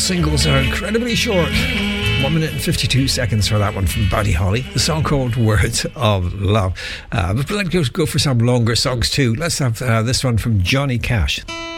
singles are incredibly short. 1 minute and 52 seconds for that one from Buddy Holly. The song called Words of Love. But we'd like to go for some longer songs too. Let's have this one from Johnny Cash.